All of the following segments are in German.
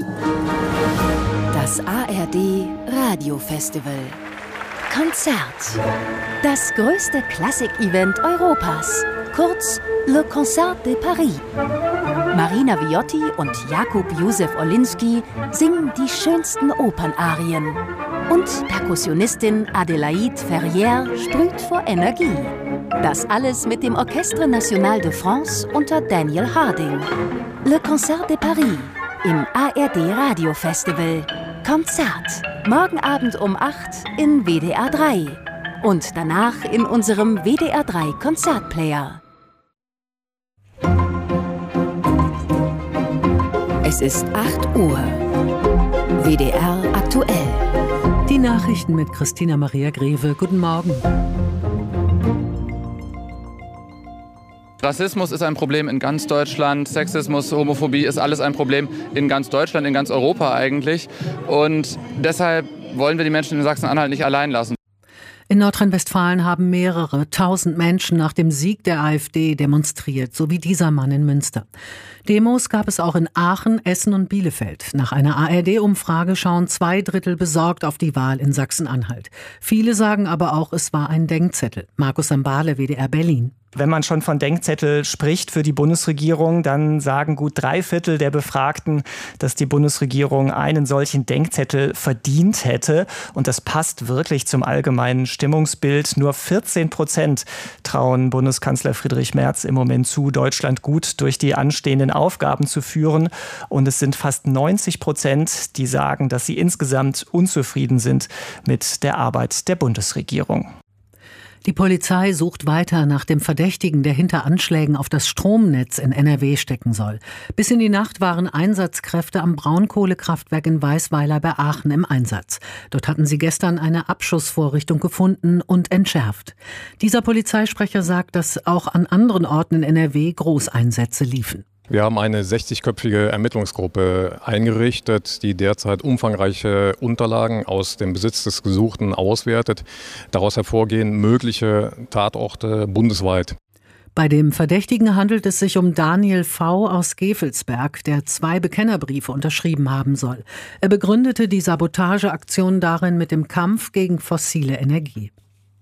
Das ARD Radiofestival. Konzert. Das größte Klassik-Event Europas. Kurz Le Concert de Paris. Marina Viotti und Jakub Józef Orlinski singen die schönsten Opernarien. Und Perkussionistin Adélaïde Ferrière sprüht vor Energie. Das alles mit dem Orchestre National de France unter Daniel Harding. Le Concert de Paris im ARD Radiofestival. Konzert. Morgen Abend um 8 in WDR 3. Und danach in unserem WDR 3 Konzertplayer. Es ist 8 Uhr. WDR aktuell. Die Nachrichten mit Christina Maria Greve. Guten Morgen. Rassismus ist ein Problem in ganz Deutschland, Sexismus, Homophobie ist alles ein Problem in ganz Deutschland, in ganz Europa eigentlich. Und deshalb wollen wir die Menschen in Sachsen-Anhalt nicht allein lassen. In Nordrhein-Westfalen haben mehrere tausend Menschen nach dem Sieg der AfD demonstriert, so wie dieser Mann in Münster. Demos gab es auch in Aachen, Essen und Bielefeld. Nach einer ARD-Umfrage schauen 2/3 besorgt auf die Wahl in Sachsen-Anhalt. Viele sagen aber auch, es war ein Denkzettel. Markus Sambale, WDR Berlin. Wenn man schon von Denkzettel spricht für die Bundesregierung, dann sagen gut 3/4 der Befragten, dass die Bundesregierung einen solchen Denkzettel verdient hätte. Und das passt wirklich zum allgemeinen Stimmungsbild. Nur 14% trauen Bundeskanzler Friedrich Merz im Moment zu, Deutschland gut durch die anstehenden Aufgaben zu führen. Und es sind fast 90%, die sagen, dass sie insgesamt unzufrieden sind mit der Arbeit der Bundesregierung. Die Polizei sucht weiter nach dem Verdächtigen, der hinter Anschlägen auf das Stromnetz in NRW stecken soll. Bis in die Nacht waren Einsatzkräfte am Braunkohlekraftwerk in Weißweiler bei Aachen im Einsatz. Dort hatten sie gestern eine Abschussvorrichtung gefunden und entschärft. Dieser Polizeisprecher sagt, dass auch an anderen Orten in NRW Großeinsätze liefen. Wir haben eine 60-köpfige Ermittlungsgruppe eingerichtet, die derzeit umfangreiche Unterlagen aus dem Besitz des Gesuchten auswertet. Daraus hervorgehen mögliche Tatorte bundesweit. Bei dem Verdächtigen handelt es sich um Daniel V. aus Gevelsberg, der 2 Bekennerbriefe unterschrieben haben soll. Er begründete die Sabotageaktion darin mit dem Kampf gegen fossile Energie.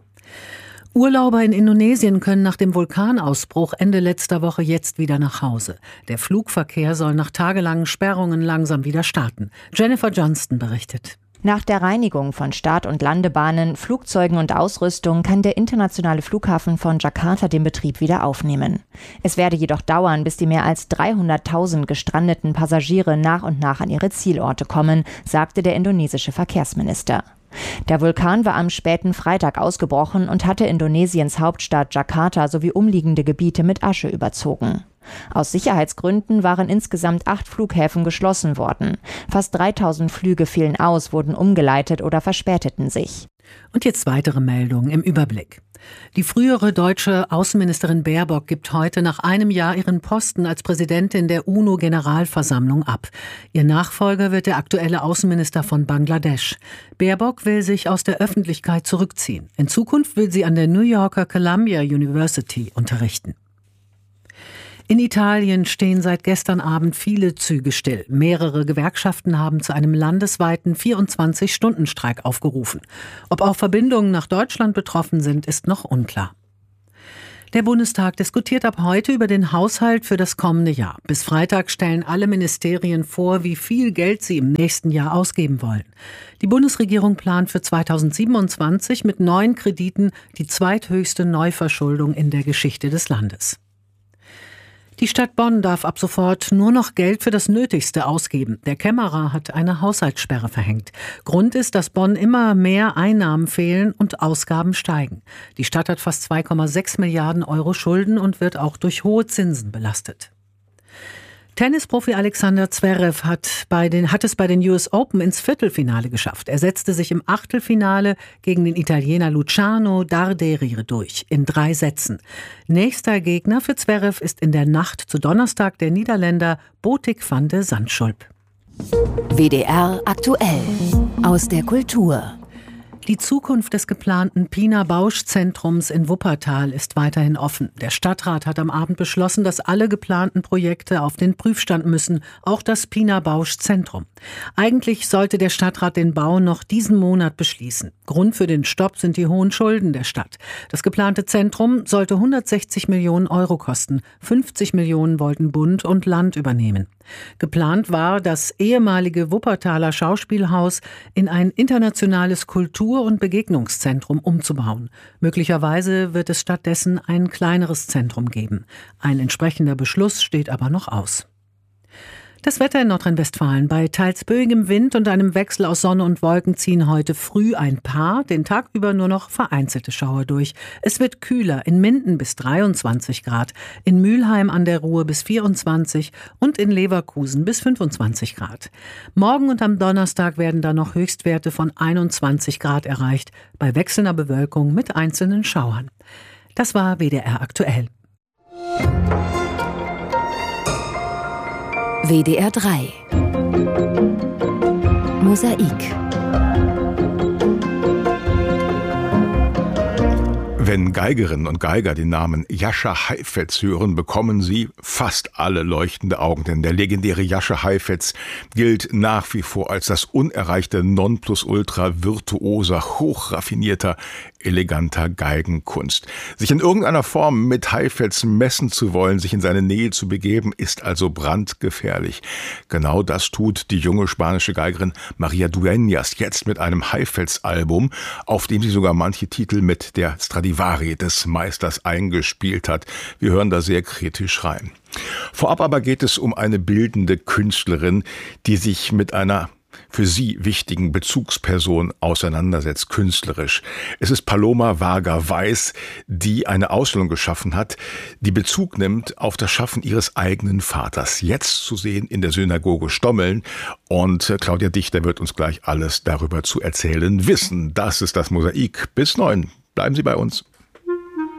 Urlauber in Indonesien können nach dem Vulkanausbruch Ende letzter Woche jetzt wieder nach Hause. Der Flugverkehr soll nach tagelangen Sperrungen langsam wieder starten. Jennifer Johnston berichtet. Nach der Reinigung von Start- und Landebahnen, Flugzeugen und Ausrüstung kann der internationale Flughafen von Jakarta den Betrieb wieder aufnehmen. Es werde jedoch dauern, bis die mehr als 300.000 gestrandeten Passagiere nach und nach an ihre Zielorte kommen, sagte der indonesische Verkehrsminister. Der Vulkan war am späten Freitag ausgebrochen und hatte Indonesiens Hauptstadt Jakarta sowie umliegende Gebiete mit Asche überzogen. Aus Sicherheitsgründen waren insgesamt 8 Flughäfen geschlossen worden. Fast 3.000 Flüge fielen aus, wurden umgeleitet oder verspäteten sich. Und jetzt weitere Meldungen im Überblick. Die frühere deutsche Außenministerin Baerbock gibt heute nach einem Jahr ihren Posten als Präsidentin der UNO-Generalversammlung ab. Ihr Nachfolger wird der aktuelle Außenminister von Bangladesch. Baerbock will sich aus der Öffentlichkeit zurückziehen. In Zukunft will sie an der New Yorker Columbia University unterrichten. In Italien stehen seit gestern Abend viele Züge still. Mehrere Gewerkschaften haben zu einem landesweiten 24-Stunden-Streik aufgerufen. Ob auch Verbindungen nach Deutschland betroffen sind, ist noch unklar. Der Bundestag diskutiert ab heute über den Haushalt für das kommende Jahr. Bis Freitag stellen alle Ministerien vor, wie viel Geld sie im nächsten Jahr ausgeben wollen. Die Bundesregierung plant für 2027 mit 9 Krediten die zweithöchste Neuverschuldung in der Geschichte des Landes. Die Stadt Bonn darf ab sofort nur noch Geld für das Nötigste ausgeben. Der Kämmerer hat eine Haushaltssperre verhängt. Grund ist, dass Bonn immer mehr Einnahmen fehlen und Ausgaben steigen. Die Stadt hat fast 2,6 Milliarden Euro Schulden und wird auch durch hohe Zinsen belastet. Tennisprofi Alexander Zverev hat es bei den US Open ins Viertelfinale geschafft. Er setzte sich im Achtelfinale gegen den Italiener Luciano Darderi durch, in 3 Sätzen. Nächster Gegner für Zverev ist in der Nacht zu Donnerstag der Niederländer Botik van de Zandschulp. WDR aktuell aus der Kultur. Die Zukunft des geplanten Pina-Bausch-Zentrums in Wuppertal ist weiterhin offen. Der Stadtrat hat am Abend beschlossen, dass alle geplanten Projekte auf den Prüfstand müssen, auch das Pina-Bausch-Zentrum. Eigentlich sollte der Stadtrat den Bau noch diesen Monat beschließen. Grund für den Stopp sind die hohen Schulden der Stadt. Das geplante Zentrum sollte 160 Millionen Euro kosten. 50 Millionen wollten Bund und Land übernehmen. Geplant war, das ehemalige Wuppertaler Schauspielhaus in ein internationales Kultur- und Begegnungszentrum umzubauen. Möglicherweise wird es stattdessen ein kleineres Zentrum geben. Ein entsprechender Beschluss steht aber noch aus. Das Wetter in Nordrhein-Westfalen. Bei teils böigem Wind und einem Wechsel aus Sonne und Wolken ziehen heute früh ein paar, den Tag über nur noch vereinzelte Schauer durch. Es wird kühler, in Minden bis 23 Grad, in Mülheim an der Ruhr bis 24 und in Leverkusen bis 25 Grad. Morgen und am Donnerstag werden dann noch Höchstwerte von 21 Grad erreicht, bei wechselnder Bewölkung mit einzelnen Schauern. Das war WDR aktuell. WDR 3 Mosaik. Wenn Geigerinnen und Geiger den Namen Jascha Heifetz hören, bekommen sie fast alle leuchtende Augen. Denn der legendäre Jascha Heifetz gilt nach wie vor als das unerreichte Nonplusultra virtuoser, hochraffinierter, eleganter Geigenkunst. Sich in irgendeiner Form mit Heifetz messen zu wollen, sich in seine Nähe zu begeben, ist also brandgefährlich. Genau das tut die junge spanische Geigerin Maria Dueñas jetzt mit einem Heifetz-Album, auf dem sie sogar manche Titel mit der Stradivari des Meisters eingespielt hat. Wir hören da sehr kritisch rein. Vorab aber geht es um eine bildende Künstlerin, die sich mit einer für sie wichtigen Bezugsperson auseinandersetzt, künstlerisch. Es ist Paloma Varga Weiß, die eine Ausstellung geschaffen hat, die Bezug nimmt auf das Schaffen ihres eigenen Vaters. Jetzt zu sehen in der Synagoge Stommeln. Und Claudia Dichter wird uns gleich alles darüber zu erzählen wissen. Das ist das Mosaik. Bis 9. Bleiben Sie bei uns.